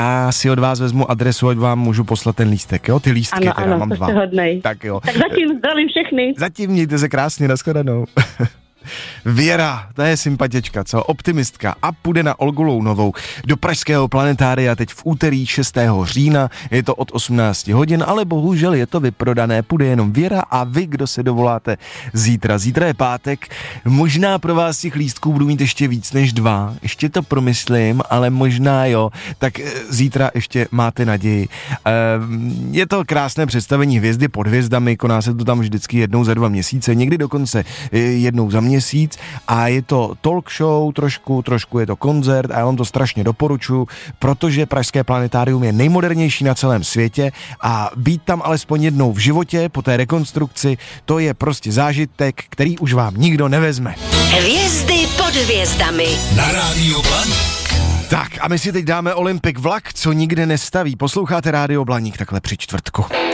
Já si od vás vezmu adresu, ať vám můžu poslat ten lístek, jo? Ty lístky ano, teda mám to 2. jste hodnej. Tak jo. Tak zatím zdravím všechny. Zatím mějte se krásně, nashledanou. Věra, to je sympatička, co? Optimistka a půjde na Olgu Lounovou do pražského planetária teď v úterý 6. října, je to od 18 hodin, ale bohužel je to vyprodané, půjde jenom Věra a vy, kdo se dovoláte zítra. Zítra je pátek, možná pro vás těch lístků budu mít ještě víc než 2, ještě to promyslím, ale možná jo, tak zítra ještě máte naději. Je to krásné představení Hvězdy pod hvězdami, koná se to tam vždycky jednou za 2 měsíce, někdy dokonce jednou za měsíc a je to talk show, trošku je to koncert a já vám to strašně doporučuji, protože Pražské planetárium je nejmodernější na celém světě a být tam alespoň jednou v životě po té rekonstrukci, to je prostě zážitek, který už vám nikdo nevezme. Hvězdy pod hvězdami na Rádiu Blaník. Tak a my si teď dáme Olympic vlak, co nikde nestaví. Posloucháte Rádio Blaník takhle při čtvrtku.